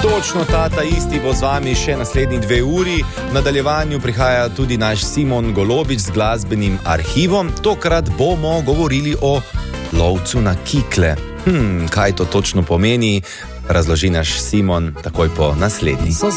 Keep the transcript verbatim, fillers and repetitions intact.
Točno ta, ta isti bo z vami še naslednji dve uri. V nadaljevanju prihaja tudi naš Simon Golobič z glasbenim arhivom. Tokrat bomo govorili o lovcu na kikle. Hm, kaj to točno pomeni, razloži naš Simon takoj po naslednji.